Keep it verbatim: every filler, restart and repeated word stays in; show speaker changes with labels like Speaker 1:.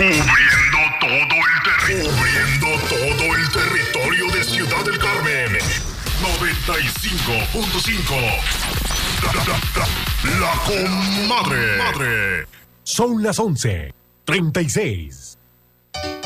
Speaker 1: Cubriendo todo el territorio. Cubriendo todo el territorio de Ciudad del Carmen. noventa y cinco punto cinco. La, la, la, la comadre. Madre.
Speaker 2: Son las once treinta y seis.